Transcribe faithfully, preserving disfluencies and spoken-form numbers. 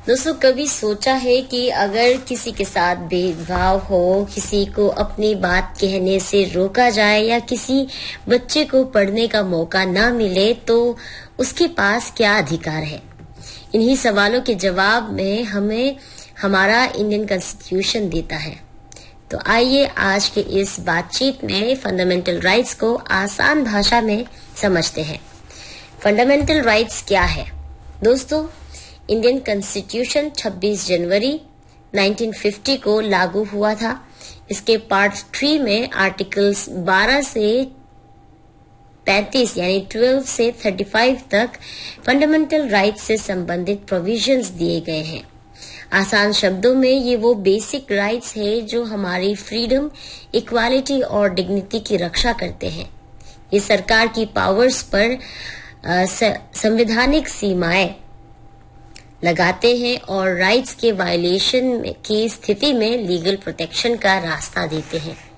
दोस्तों, कभी सोचा है कि अगर किसी के साथ भेदभाव हो, किसी को अपनी बात कहने से रोका जाए या किसी बच्चे को पढ़ने का मौका ना मिले तो उसके पास क्या अधिकार है? इन्हीं सवालों के जवाब में हमें हमारा इंडियन कॉन्स्टिट्यूशन देता है। तो आइए आज के इस बातचीत में फंडामेंटल राइट्स को आसान भाषा में समझते हैं। फंडामेंटल राइट्स क्या है? दोस्तों, इंडियन कॉन्स्टिट्यूशन छब्बीस जनवरी उन्नीस सौ पचास को लागू हुआ था। इसके पार्ट थ्री में आर्टिकल्स बारह से पैंतीस यानी बारह से पैंतीस तक फंडामेंटल राइट्स से संबंधित प्रोविजंस दिए गए हैं। आसान शब्दों में ये वो बेसिक राइट्स है जो हमारी फ्रीडम, इक्वालिटी और डिग्निटी की रक्षा करते हैं। ये सरकार की पावर्स पर संवैधानिक सीमाएं लगाते हैं और राइट्स के वायलेशन की स्थिति में लीगल प्रोटेक्शन का रास्ता देते हैं।